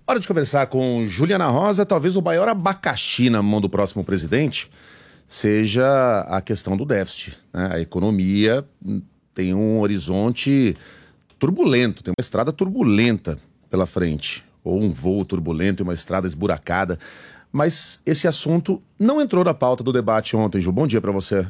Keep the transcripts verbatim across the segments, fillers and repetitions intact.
Hora de conversar com Juliana Rosa. Talvez o maior abacaxi na mão do próximo presidente seja a questão do déficit, né? A economia tem um horizonte turbulento, tem uma estrada turbulenta pela frente, ou um voo turbulento e uma estrada esburacada. Mas esse assunto não entrou na pauta do debate ontem, Ju. Bom dia para você.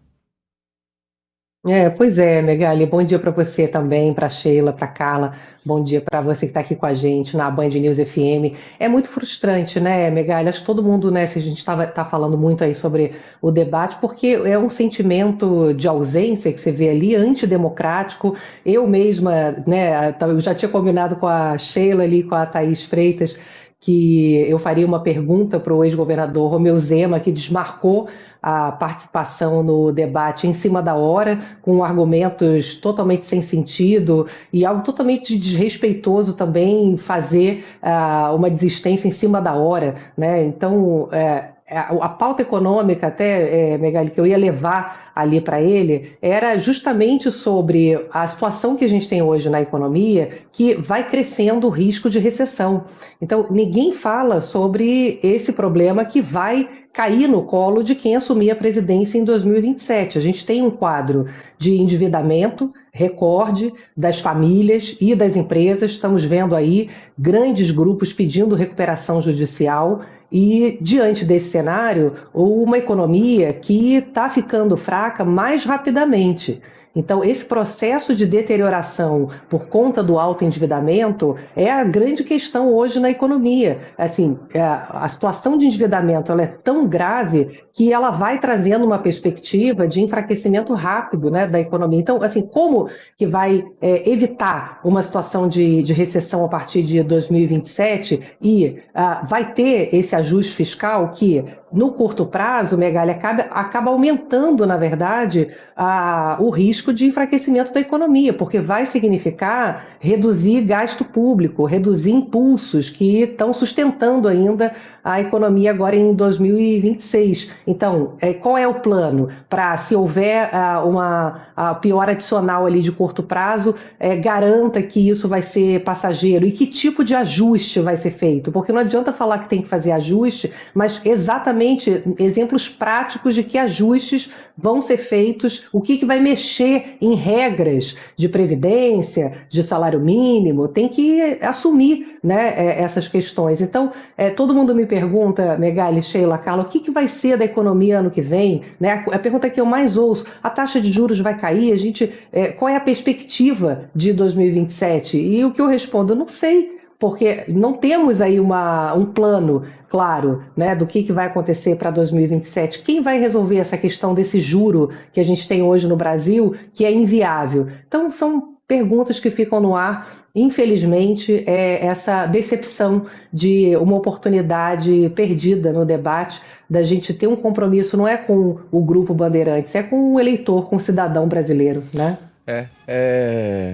É, pois é, Megali, bom dia para você também, para Sheila, para Carla, bom dia para você que está aqui com a gente na Band News F M. É muito frustrante, né, Megali? Acho que todo mundo, né, se a gente está tá falando muito aí sobre o debate, porque é um sentimento de ausência que você vê ali, antidemocrático. Eu mesma, né, eu já tinha combinado com a Sheila ali, com a Thaís Freitas, que eu faria uma pergunta para o ex-governador Romeu Zema, que desmarcou a participação no debate em cima da hora, com argumentos totalmente sem sentido e algo totalmente desrespeitoso também fazer uh, uma desistência em cima da hora, né? Então, é, a pauta econômica até, é, Megali, que eu ia levar ali para ele, era justamente sobre a situação que a gente tem hoje na economia, que vai crescendo o risco de recessão. Então, ninguém fala sobre esse problema que vai cair no colo de quem assumir a presidência em dois mil e vinte e sete. A gente tem um quadro de endividamento recorde das famílias e das empresas. Estamos vendo aí grandes grupos pedindo recuperação judicial e, diante desse cenário, uma economia que está ficando fraca mais rapidamente. Então, esse processo de deterioração por conta do alto endividamento é a grande questão hoje na economia. Assim, a situação de endividamento ela é tão grave que ela vai trazendo uma perspectiva de enfraquecimento rápido, né, da economia. Então, assim, como que vai é, evitar uma situação de, de recessão a partir de dois mil e vinte e sete e uh, vai ter esse ajuste fiscal que, no curto prazo, Megali, acaba, acaba aumentando, na verdade, a, o risco de enfraquecimento da economia, porque vai significar reduzir gasto público, reduzir impulsos que estão sustentando ainda a economia agora em dois mil e vinte e seis. Então, é, qual é o plano para, se houver uh, uma uh, piora adicional ali de curto prazo, é, garanta que isso vai ser passageiro e que tipo de ajuste vai ser feito? Porque não adianta falar que tem que fazer ajuste, mas exatamente exemplos práticos de que ajustes vão ser feitos, o que, que vai mexer em regras de previdência, de salário mínimo, tem que assumir, né, essas questões. Então, é, todo mundo me pergunta, Megali, Sheila, Carla, o que, que vai ser da economia ano que vem? Né? A pergunta que eu mais ouço, a taxa de juros vai cair? A gente, é, qual é a perspectiva de dois mil e vinte e sete? E o que eu respondo, eu não sei, porque não temos aí uma, um plano claro, né, do que, que vai acontecer para dois mil e vinte e sete. Quem vai resolver essa questão desse juro que a gente tem hoje no Brasil, que é inviável? Então, são perguntas que ficam no ar. Infelizmente, é essa decepção de uma oportunidade perdida no debate, da gente ter um compromisso, não é com o Grupo Bandeirantes, é com o eleitor, com o cidadão brasileiro, né? É, é...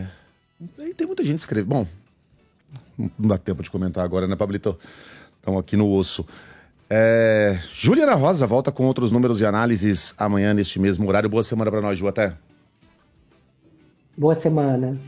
tem muita gente escrevendo. Bom, não dá tempo de comentar agora, né, Pablito? Estão aqui no osso. É... Juliana Rosa volta com outros números e análises amanhã neste mesmo horário. Boa semana para nós, Ju. Até. Boa semana.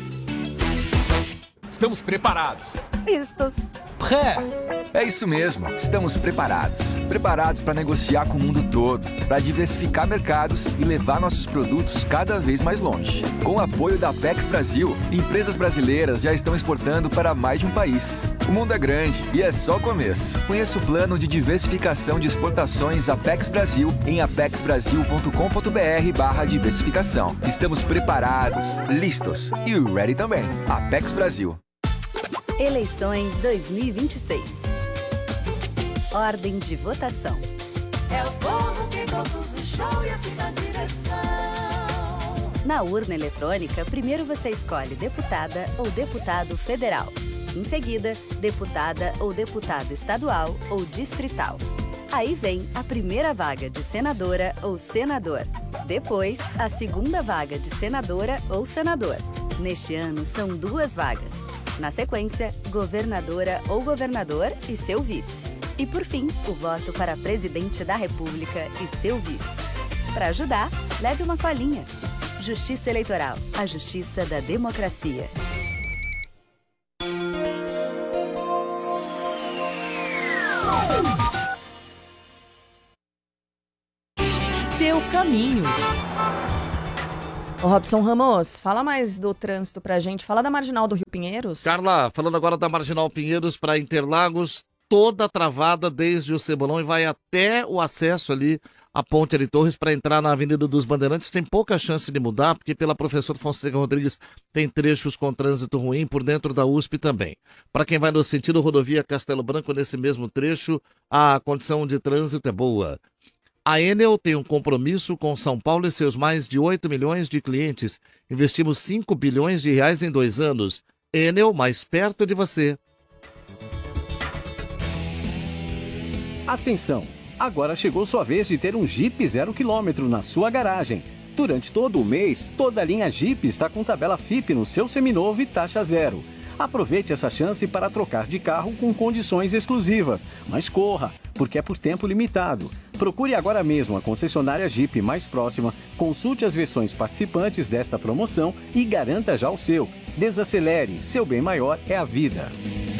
Estamos preparados. Vistos. Pré. É isso mesmo, estamos preparados. Preparados para negociar com o mundo todo, para diversificar mercados e levar nossos produtos cada vez mais longe. Com o apoio da Apex Brasil, empresas brasileiras já estão exportando para mais de um país. O mundo é grande e é só o começo. Conheça o plano de diversificação de exportações Apex Brasil em apexbrasil.com.br barra diversificação. Estamos preparados, listos e ready também. Apex Brasil. Eleições dois mil e vinte e seis. Ordem de votação. É o povo que conduz o show e assim na direção. Na urna eletrônica, primeiro você escolhe deputada ou deputado federal. Em seguida, deputada ou deputado estadual ou distrital. Aí vem a primeira vaga de senadora ou senador. Depois, a segunda vaga de senadora ou senador. Neste ano, são duas vagas. Na sequência, governadora ou governador e seu vice. E por fim, o voto para presidente da República e seu vice. Para ajudar, leve uma colinha. Justiça Eleitoral, a justiça da democracia. caminho. Ô Robson Ramos, fala mais do trânsito pra gente. Fala da Marginal do Rio Pinheiros. Carla, falando agora da Marginal Pinheiros para Interlagos, toda travada desde o Cebolão e vai até o acesso ali à Ponte Ari Torres para entrar na Avenida dos Bandeirantes. Tem pouca chance de mudar, porque pela Professor Fonseca Rodrigues tem trechos com trânsito ruim, por dentro da U S P também. Para quem vai no sentido rodovia Castelo Branco, nesse mesmo trecho, a condição de trânsito é boa. A Enel tem um compromisso com São Paulo e seus mais de oito milhões de clientes. Investimos cinco bilhões de reais em dois anos. Enel, mais perto de você. Atenção! Agora chegou sua vez de ter um Jeep zero quilômetro na sua garagem. Durante todo o mês, toda a linha Jeep está com tabela F I P no seu seminovo e taxa zero. Aproveite essa chance para trocar de carro com condições exclusivas. Mas corra, porque é por tempo limitado. Procure agora mesmo a concessionária Jeep mais próxima, consulte as versões participantes desta promoção e garanta já o seu. Desacelere, seu bem maior é a vida.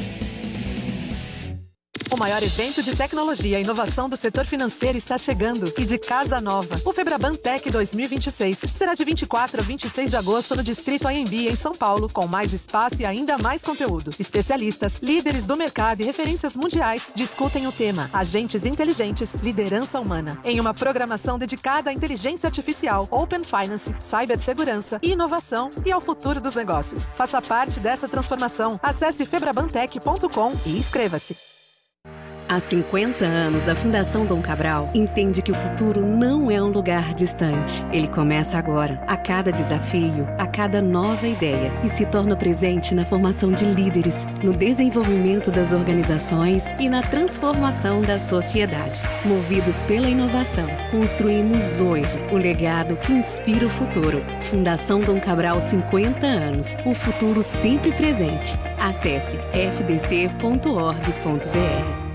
O maior evento de tecnologia e inovação do setor financeiro está chegando e de casa nova. O Febraban Tech dois mil e vinte e seis será de vinte e quatro a vinte e seis de agosto no Distrito Anhembi, em São Paulo, com mais espaço e ainda mais conteúdo. Especialistas, líderes do mercado e referências mundiais discutem o tema Agentes Inteligentes, Liderança Humana, em uma programação dedicada à inteligência artificial, Open Finance, cibersegurança e inovação e ao futuro dos negócios. Faça parte dessa transformação. Acesse febrabantech ponto com e inscreva-se. Há cinquenta anos, a Fundação Dom Cabral entende que o futuro não é um lugar distante. Ele começa agora, a cada desafio, a cada nova ideia, e se torna presente na formação de líderes, no desenvolvimento das organizações e na transformação da sociedade. Movidos pela inovação, construímos hoje o legado que inspira o futuro. Fundação Dom Cabral, cinquenta anos. O futuro sempre presente. Acesse f d c ponto org ponto b r.